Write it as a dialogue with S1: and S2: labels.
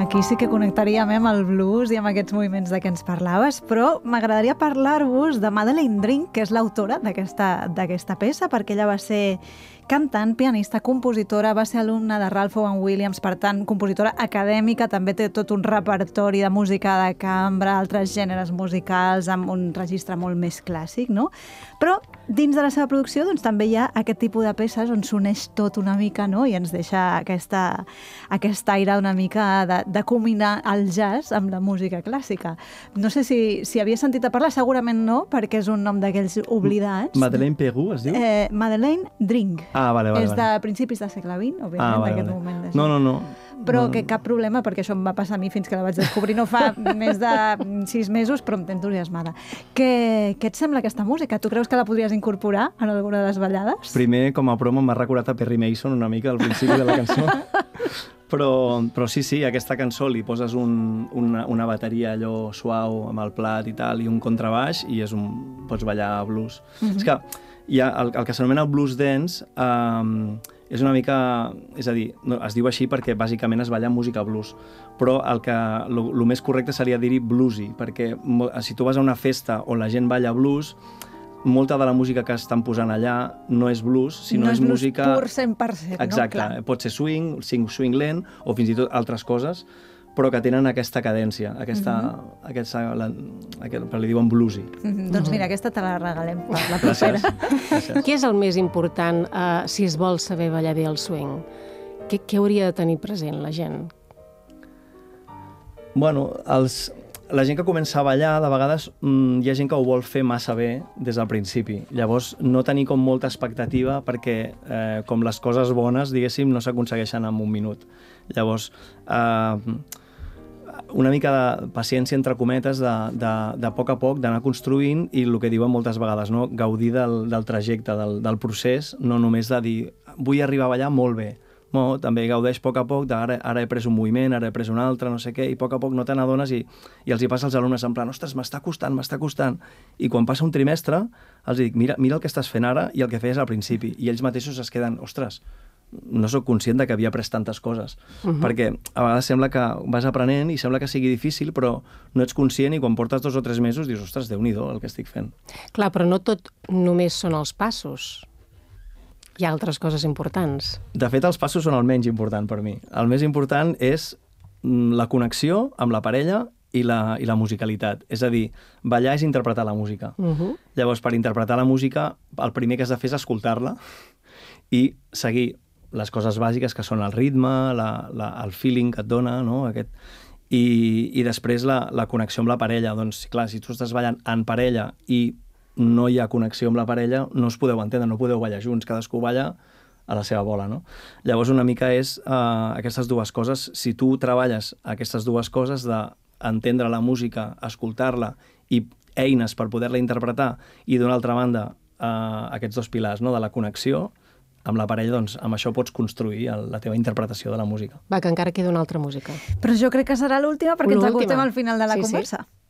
S1: Aquí sí que connectaríem amb el blues i amb aquests moviments de què ens parlaves, però m'agradaria parlar-vos de Madeleine Drink, que és l'autora d'aquesta peça, perquè ella va ser cantant, pianista, compositora, va ser alumna de Ralph Vaughan Williams, per tant, compositora acadèmica, també té tot un repertori de música de cambra, altres gèneres musicals, amb un registre molt més clàssic, no? Però dins de la seva producció doncs, també hi ha aquest tipus de peces on s'uneix tot una mica, no? I ens deixa aquest aire una mica de combinar el jazz amb la música clàssica. No sé si havia sentit a parlar, segurament no, perquè és un nom d'aquells oblidats.
S2: Madeleine Peyroux, es diu?
S1: Madeleine Drink.
S2: Ah, vale.
S1: És de principis del segle XX, òbviament, d'aquest moment.
S2: No.
S1: Però que cap problema, perquè això em va passar a mi fins que la vaig descobrir no fa més de 6 mesos, però em té entusiasmada. Què et sembla aquesta música? Tu creus que la podries incorporar en alguna de les ballades?
S2: Primer, com a promo, m'ha recordat a Perry Mason una mica al principi de la cançó. Però sí, aquesta cançó li poses una bateria allò suau amb el plat i tal, i un contrabaix, i pots ballar blues. És que el que s'anomena blues dance és una mica... És a dir, es diu així perquè bàsicament es balla música blues, però el més correcte seria dir-hi bluesy, perquè si tu vas a una festa on la gent balla blues, molta de la música que estan posant allà no és blues, sinó és música...
S1: No és blues pur 100%,
S2: exacte,
S1: no? Clar.
S2: Pot ser swing lent, o fins i tot altres coses, però que tenen aquesta cadència, però li diuen bluesy.
S1: Doncs mira, aquesta te la regalem per la propera.
S2: Gràcies.
S3: Què és el més important si es vol saber ballar bé el swing? Què hauria de tenir present la gent?
S2: Bueno, la gent que comença a ballar, de vegades hi ha gent que ho vol fer massa bé des del principi. Llavors, no tenir com molta expectativa perquè com les coses bones, diguéssim, no s'aconsegueixen en un minut. Llavors, una mica de paciència, entre cometes, de poc a poc, d'anar construint, i el que diuen moltes vegades, no? Gaudir del trajecte, del procés, no només de dir vull arribar a ballar molt bé. No, també gaudeix a poc, ara he pres un moviment, ara he pres un altre, no sé què, i a poc no te n'adones i els hi passa als alumnes en plan, ostres, m'està costant. I quan passa un trimestre, els dic, mira el que estàs fent ara i el que feies al principi. I ells mateixos es queden, ostres, no sóc conscient de que havia après tantes coses. Perquè a vegades sembla que vas aprenent i sembla que sigui difícil, però no ets conscient, i quan portes 2 o 3 mesos dius, ostres, Déu-n'hi-do el que estic fent.
S3: Clar, però no tot només són els passos. Hi ha altres coses importants.
S2: De fet, els passos són el menys important per mi. El més important és la connexió amb la parella i la musicalitat. És a dir, ballar és interpretar la música. Llavors, per interpretar la música, el primer que has de fer és escoltar-la i seguir les coses bàsiques, que són el ritme, el feeling que et dona, no? I després la connexió amb la parella. Doncs, clar, si tu estàs ballant en parella i no hi ha connexió amb la parella, no us podeu entendre, no podeu ballar junts, cadascú balla a la seva bola, no? Llavors una mica és aquestes dues coses. Si tu treballes aquestes dues coses d'entendre la música, escoltar-la i eines per poder-la interpretar, i d'una altra banda aquests 2 pilars, no? De la connexió amb la parella, doncs amb això pots construir la teva interpretació de la música.
S3: Va, que encara queda una altra música.
S1: Però jo crec que serà l'última perquè ens acostem al final de la conversa.
S3: Sí.